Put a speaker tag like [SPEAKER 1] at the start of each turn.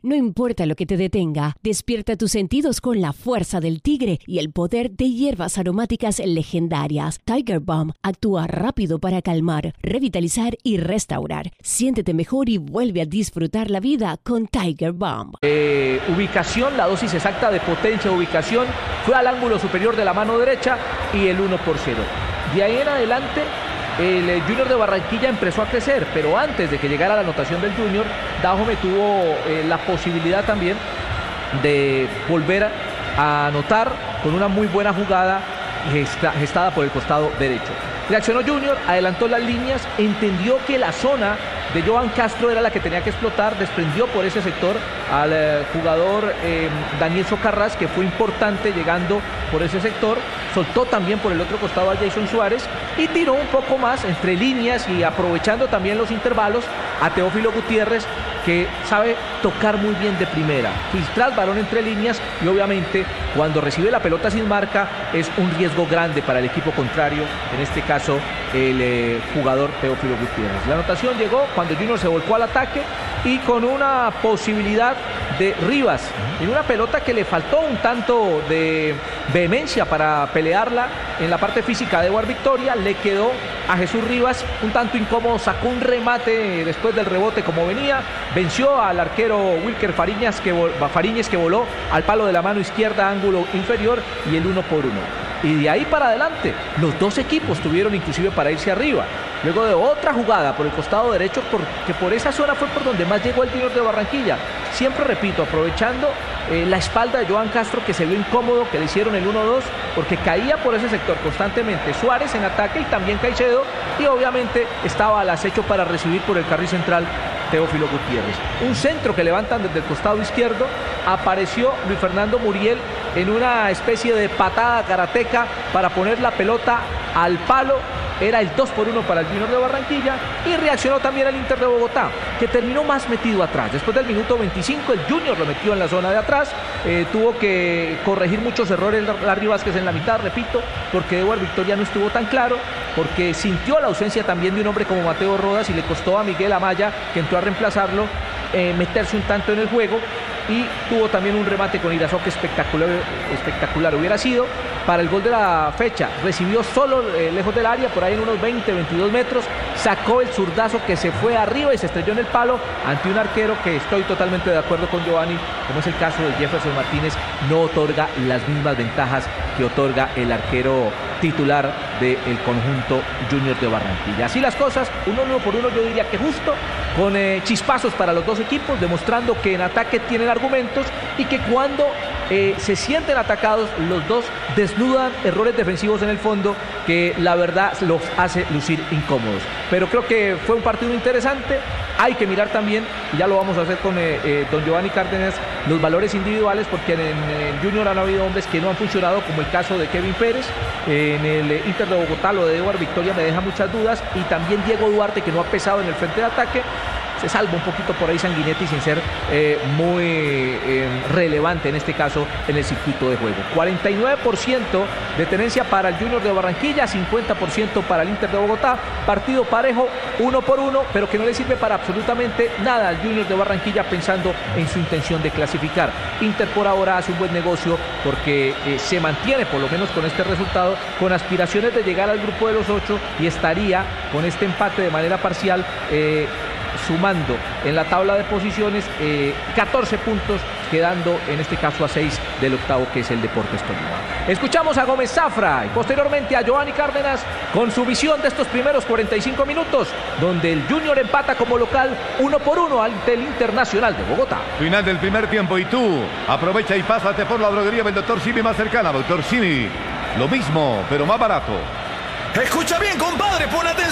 [SPEAKER 1] No importa lo que te detenga, despierta tus sentidos con la fuerza del tigre y el poder de hierbas aromáticas legendarias. Tiger Balm actúa rápido para calmar, revitalizar y restaurar. Siéntete mejor y vuelve a disfrutar la vida con Tiger Balm.
[SPEAKER 2] Ubicación, la dosis exacta de potencia de ubicación fue al ángulo superior de la mano derecha y el 1-0. De ahí en adelante el Junior de Barranquilla empezó a crecer, pero antes de que llegara la anotación del Junior, Dajome tuvo la posibilidad también de volver a anotar con una muy buena jugada gestada por el costado derecho. Reaccionó Junior, adelantó las líneas, entendió que la zona de Johan Castro era la que tenía que explotar, desprendió por ese sector al jugador Daniel Socarrás, que fue importante llegando por ese sector, soltó también por el otro costado a Jason Suárez y tiró un poco más entre líneas y aprovechando también los intervalos a Teófilo Gutiérrez, que sabe tocar muy bien de primera, filtrar el balón entre líneas y obviamente cuando recibe la pelota sin marca es un riesgo grande para el equipo contrario, en este caso el jugador Teófilo Gutiérrez. La anotación llegó cuando Junior se volcó al ataque y con una posibilidad de Rivas, en una pelota que le faltó un tanto de vehemencia para pelearla en la parte física de Eduard Victoria, le quedó a Jesús Rivas un tanto incómodo, sacó un remate después del rebote como venía, venció al arquero Wilker Fariñez que voló al palo de la mano izquierda, ángulo inferior, y el 1-1. Y de ahí para adelante, los dos equipos tuvieron inclusive para irse arriba. Luego de otra jugada por el costado derecho, porque por esa zona fue por donde más llegó el Junior de Barranquilla. Siempre repito, aprovechando la espalda de Johan Castro, que se vio incómodo, que le hicieron el 1-2, porque caía por ese sector constantemente Suárez en ataque y también Caicedo, y obviamente estaba al acecho para recibir por el carril central Teófilo Gutiérrez. Un centro que levantan desde el costado izquierdo, apareció Luis Fernando Muriel en una especie de patada karateca para poner la pelota al palo. Era el 2-1 para el Junior de Barranquilla y reaccionó también el Inter de Bogotá, que terminó más metido atrás. Después del minuto 25 el Junior lo metió en la zona de atrás, tuvo que corregir muchos errores Larry Vázquez en la mitad, repito, porque Eduard Victoria no estuvo tan claro, porque sintió la ausencia también de un hombre como Mateo Rodas y le costó a Miguel Amaya, que entró a reemplazarlo, meterse un tanto en el juego. Y tuvo también un remate con Irazó que espectacular hubiera sido para el gol de la fecha. Recibió solo lejos del área, por ahí en unos 20-22 metros, sacó el zurdazo que se fue arriba y se estrelló en el palo ante un arquero que estoy totalmente de acuerdo con Giovanni, como es el caso de Jefferson Martínez, no otorga las mismas ventajas que otorga el arquero titular del conjunto Junior de Barranquilla. Así las cosas, 1-1 yo diría que justo, con chispazos para los dos equipos, demostrando que en ataque tienen argumentos y que cuando se sienten atacados, los dos desnudan errores defensivos en el fondo que la verdad los hace lucir incómodos. Pero creo que fue un partido interesante. Hay que mirar también, y ya lo vamos a hacer con don Giovanni Cárdenas, los valores individuales, porque en el Junior han habido hombres que no han funcionado, como el caso de Kevin Pérez. En el Inter de Bogotá lo de Eduard Victoria me deja muchas dudas, y también Diego Duarte, que no ha pesado en el frente de ataque. Se salva un poquito por ahí Sanguinetti sin ser muy relevante en este caso en el circuito de juego. 49% de tenencia para el Junior de Barranquilla, 50% para el Inter de Bogotá. Partido parejo, 1-1, pero que no le sirve para absolutamente nada al Junior de Barranquilla pensando en su intención de clasificar. Inter por ahora hace un buen negocio porque se mantiene, por lo menos con este resultado, con aspiraciones de llegar al grupo de los 8 y estaría con este empate de manera parcial sumando en la tabla de posiciones 14 puntos, quedando en este caso a 6 del octavo, que es el Deportes Tolima. Escuchamos a Gómez Zafra y posteriormente a Giovanni Cárdenas con su visión de estos primeros 45 minutos, donde el Junior empata como local 1-1 ante el Internacional de Bogotá.
[SPEAKER 3] Final del primer tiempo y tú aprovecha y pásate por la droguería del Dr. Simi más cercana. Dr. Simi, lo mismo, pero más barato.
[SPEAKER 4] Escucha bien, compadre, pon atención.